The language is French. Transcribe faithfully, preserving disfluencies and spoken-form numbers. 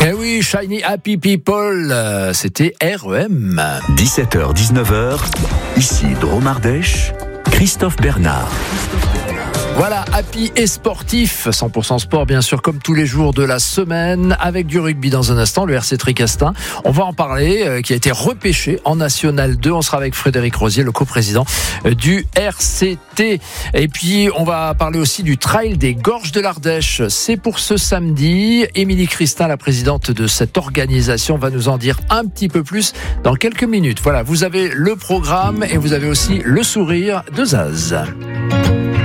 Eh oui, Shiny Happy People, euh, c'était R E M. dix-sept heures dix-neuf heures, ici Drôme Ardèche, Christophe Bernard. Voilà, happy et sportif, cent pour cent sport bien sûr, comme tous les jours de la semaine, avec du rugby dans un instant, le R C Tricastin. On va en parler, euh, qui a été repêché en National deux. On sera avec Frédéric Rosier, le coprésident euh, du R C T. Et puis, on va parler aussi du Trail des Gorges de l'Ardèche. C'est pour ce samedi. Émilie Christin, la présidente de cette organisation, va nous en dire un petit peu plus dans quelques minutes. Voilà, vous avez le programme et vous avez aussi le sourire de Zaz.